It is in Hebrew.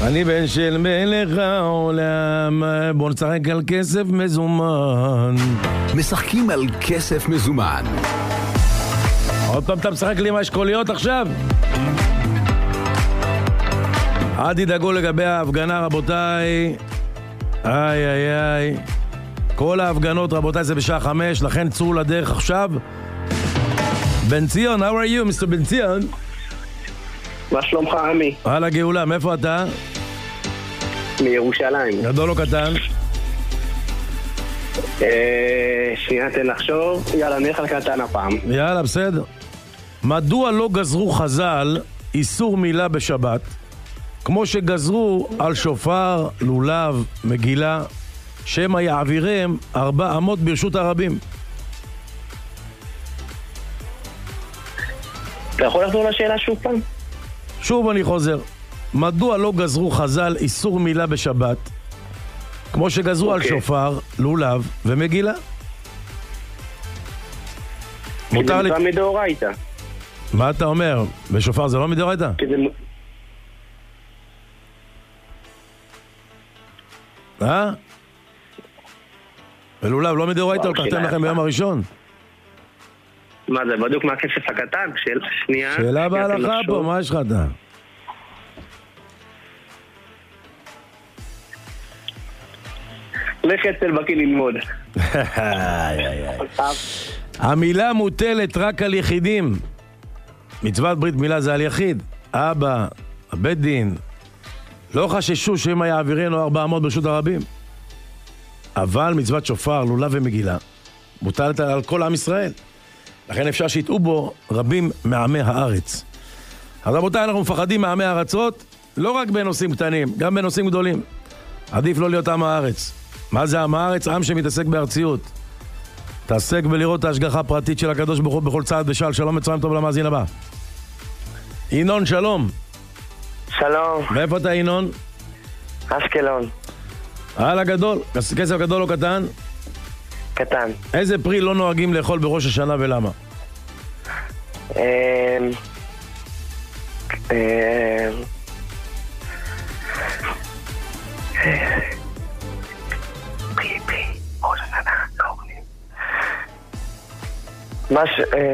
אני בן של מלך העולם, בוא נשחק על כסף מזומן. משחקים על כסף מזומן. עוד פעם אתה משחק לי עם האשכוליות עכשיו? אל תדאגו לגבי ההפגנה רבותיי. איי איי איי, כל ההפגנות רבותיי זה בשעה 5, לכן צאו לדרך עכשיו. בן ציון, how are you Mr. בן ציון? מה שלומך עמי? על הגאולה, מאיפה אתה? מירושלים. גדול או קטן? שנייה תן לחשוב. יאללה נלך על קטן הפעם. יאללה בסדר. מדוע לא גזרו חז"ל איסור מילה בשבת כמו שגזרו על שופר, לולב, מגילה, שמא יעבירם 400 ברשות הרבים? אתה יכול לחזור לשאלה שוב פעם? שוב אני חוזר. מדוע לא גזרו חז"ל איסור מילה בשבת כמו שגזרו על שופר, לולב ומגילה? כי זה מצווה מדאורייתא. מה אתה אומר? בשופר זה לא מדאורייתא? כי זה... ולולב לא מדאורייתא, לקחתם לכם ביום הראשון? מה זה, בדיוק מהכסף הקטן? שנייה. שאלה בהלכה פה, מה יש לך אתה? לך אצל בקי ללמוד. המילה מוטלת רק על יחידים. מצוות ברית מילה זה על יחיד. אבא, הבית דין לא חששו שאמא יעבירנו 400 ברשות הרבים. אבל מצוות שופר, לולב ומגילה מוטלת על כל עם ישראל, לכן אפשר שיטעו בו רבים מעמי הארץ. אז רבותיי, אנחנו מפחדים מעמי הארצות לא רק בנושאים קטנים, גם בנושאים גדולים. עדיף לא להיות עם הארץ. מה זה עם הארץ? עם שמתעסק בארציות, תעסק בלראות את ההשגחה הפרטית של הקדוש ברוך הוא בכל צעד ושעל. שלום מצוין טוב למאזין הבא. ינון, שלום. שלום. מאיפה אתה ינון? אשקלון. על הגדול. כסף גדול או קטן? קטן. איזה פרי לא נוהגים לאכול בראש השנה ולמה? ראש השנה, לא אוכלים.